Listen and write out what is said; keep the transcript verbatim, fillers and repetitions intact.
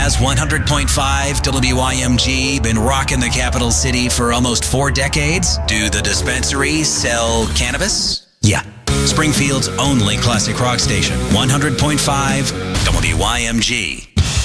Has one hundred point five W Y M G been rocking the capital city for almost four decades? Do the dispensaries sell cannabis? Yeah. Springfield's only classic rock station, one hundred point five W Y M G.